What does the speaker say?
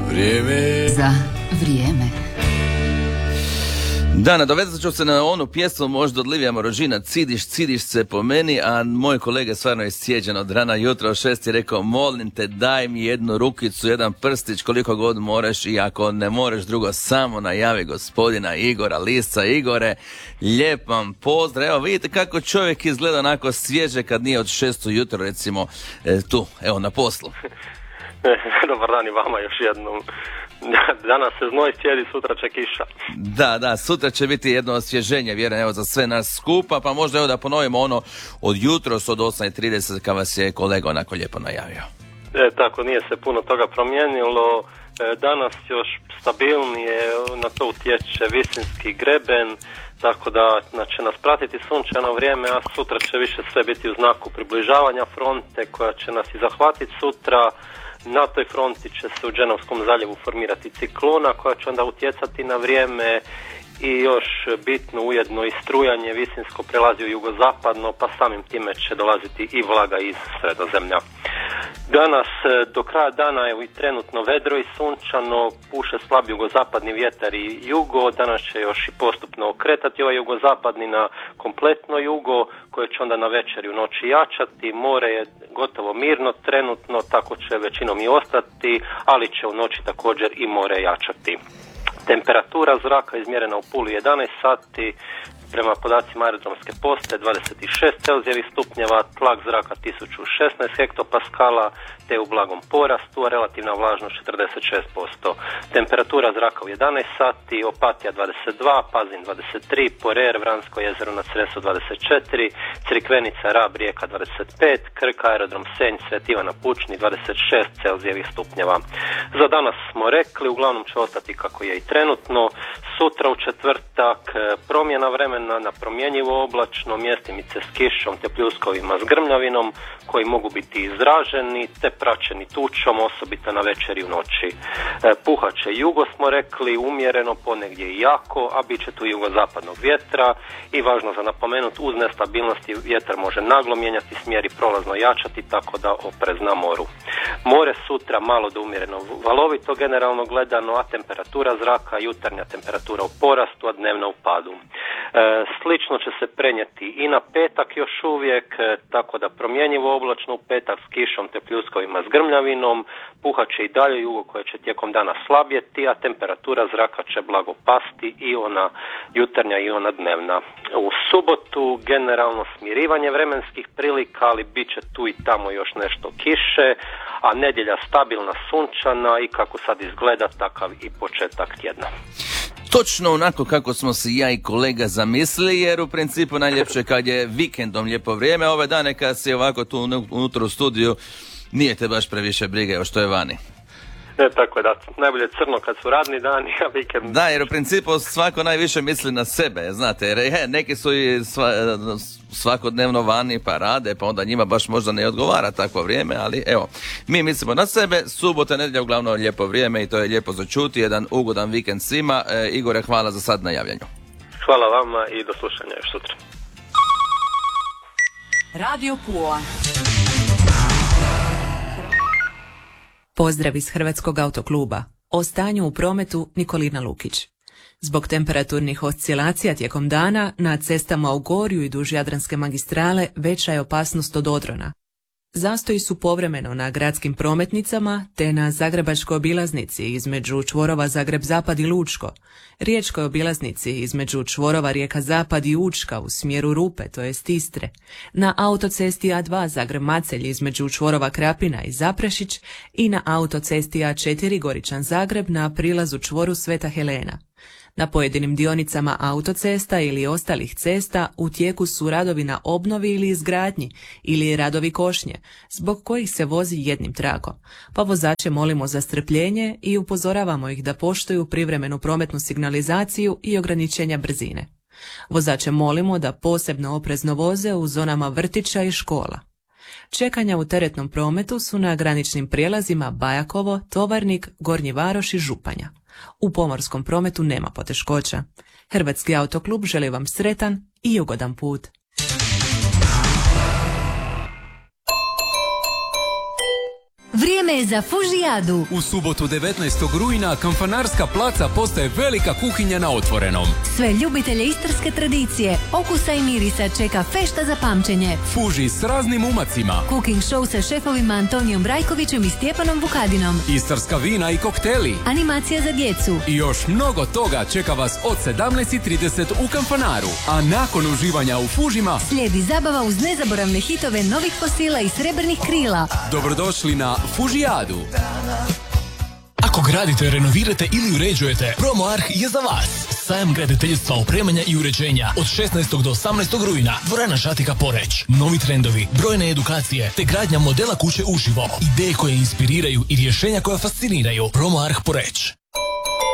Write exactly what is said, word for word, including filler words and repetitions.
Vrijeme za vrijeme. Da, nadovezat ću se na onu pjesmu možda od Livija Morožina, Cidiš, cidiš se po meni, a moj kolega stvarno je sjeđen od rana jutro, šest je rekao, molim te, daj mi jednu rukicu, jedan prstić, koliko god moraš, i ako ne moraš drugo, samo najavi gospodina Igora Lisca. Igore, lijep vam pozdrav. Evo, vidite kako čovjek izgleda onako svježe kad nije od šest ujutro, recimo, e, tu, evo, na poslu. Dobar dan i vama još jednom. Danas se znoj sjedi, sutra će kiša. Da, da, sutra će biti jedno osvježenje, vjerujem, evo, za sve nas skupa, pa možda evo da ponovimo ono od jutros od osam i trideset kad vas je kolega onako lijepo najavio. E, tako, nije se puno toga promijenilo. E, danas još stabilnije na to utječe visinski greben, tako da će nas pratiti sunčano vrijeme, a sutra će više sve biti u znaku približavanja fronte koja će nas i zahvatiti sutra. Na toj fronti će se u Dženovskom zaljevu formirati ciklona koja će onda utjecati na vrijeme i još bitno ujedno i strujanje visinsko prelazi u jugozapadno, pa samim time će dolaziti i vlaga iz Sredozemlja. Danas do kraja dana je i trenutno vedro i sunčano, puše slab jugozapadni vjetar i jugo, danas će još i postupno okretati ovaj jugozapadni na kompletno jugo, koje će onda na večer i u noći jačati. More je gotovo mirno trenutno, tako će većinom i ostati, ali će u noći također i more jačati. Temperatura zraka izmjerena u Puli jedanaest sati, prema podacima aerodromske postaje dvadeset šest Celzijevih stupnjeva, tlak zraka tisuću šesnaest hektopaskala, te u blagom porastu, a relativna vlažnost četrdeset šest posto. Temperatura zraka u jedanaest sati, Opatija dvadeset dva, Pazin dvadeset tri, Porer, Vransko jezero na Cresu dvadeset četiri, Crikvenica, Rab, Rijeka dvadeset pet, Krk, aerodrom Senj, Svet Ivan na Pučni dvadeset šest Celzijevih stupnjeva. Za danas smo rekli, uglavnom će ostati kako je i trenutno. Sutra u četvrtak promjena vremena na promjenjivo oblačno, mjestimice s kišom te pljuskovima s grmljavinom koji mogu biti izraženi te praćeni tučom, osobito na večer i u noći. E, puhaće jugo smo rekli, umjereno, ponegdje i jako, a bit će tu jugozapadnog vjetra i važno za napomenuti, uz nestabilnosti vjetar može naglo mijenjati smjer i prolazno jačati, tako da oprez na moru. More sutra malo do umjereno valovito generalno gledano, a temperatura zraka, jutarnja temperatura u porastu, a dnevna u padu. E, slično će se prenijeti i na petak još uvijek, e, tako da promjenjivo oblačno u petak s kišom te pljuskovima s grmljavinom, puhat će i dalje jugo koje će tijekom dana slabjeti, a temperatura zraka će blago pasti i ona jutarnja i ona dnevna. U subotu generalno smirivanje vremenskih prilika, ali bit će tu i tamo još nešto kiše, a nedjelja stabilna, sunčana i kako sad izgleda takav i početak tjedna. Točno onako kako smo si ja i kolega zamislili, jer u principu najljepše kad je vikendom lijepo vrijeme, ove dane kad si ovako tu unutra u studiju nije te baš previše brige o što je vani. E, tako je, da, najbolje crno kad su radni dani, a vikend... Da, jer u principu svako najviše misli na sebe, znate, jer je, neki su i sva, svakodnevno vani pa rade, pa onda njima baš možda ne odgovara takvo vrijeme, ali evo, mi mislimo na sebe, subota, nedjelja uglavnom lijepo vrijeme i to je lijepo za čuti, jedan ugodan vikend svima. E, Igore, hvala za sad na javljanju. Hvala vama i do slušanja još sutra. Radio Pula. Pozdrav iz Hrvatskog autokluba. O stanju u prometu Nikolina Lukić. Zbog temperaturnih oscilacija tijekom dana na cestama u Gorju i duž Jadranske magistrale veća je opasnost od odrona. Zastoji su povremeno na gradskim prometnicama te na Zagrebačkoj obilaznici između čvorova Zagreb-Zapad i Lučko, Riječkoj obilaznici između čvorova Rijeka-Zapad i Učka u smjeru Rupe, to jest Istre, na autocesti A dva Zagreb-Macelj između čvorova Krapina i Zaprešić i na autocesti A četiri Goričan-Zagreb na prilazu čvoru Sveta Helena. Na pojedinim dionicama autocesta ili ostalih cesta u tijeku su radovi na obnovi ili izgradnji ili radovi košnje, zbog kojih se vozi jednim trakom, pa vozače molimo za strpljenje i upozoravamo ih da poštuju privremenu prometnu signalizaciju i ograničenja brzine. Vozače molimo da posebno oprezno voze u zonama vrtića i škola. Čekanja u teretnom prometu su na graničnim prijelazima Bajakovo, Tovarnik, Gornji Varoš i Županja. U pomorskom prometu nema poteškoća. Hrvatski autoklub želi vam sretan i ugodan put. Vrijeme je za Fužijadu. U subotu devetnaestog rujna Kamfanarska placa postaje velika kuhinja na otvorenom. Sve ljubitelje istarske tradicije, okusa i mirisa čeka fešta za pamćenje. Fuži s raznim umacima. Cooking show sa šefovima Antonijom Brajkovićem i Stjepanom Vukadinom. Istarska vina i kokteli. Animacija za djecu. I još mnogo toga čeka vas od sedamnaest i trideset u Kamfanaru. A nakon uživanja u Fužima slijedi zabava uz nezaboravne hitove novih fosila i srebrnih krila. Dobrodošli na Fužijadu. Ako gradite, renovirate ili uređujete, Promo Arh je za vas. Sajam graditeljstva, opremanja i uređenja od šesnaestog do osamnaestog rujna. Dvorana Žatika Poreć. Novi trendovi, brojne edukacije, te gradnja modela kuće uživo. Ideje koje inspiriraju i rješenja koja fasciniraju. Promo Arh Poreć.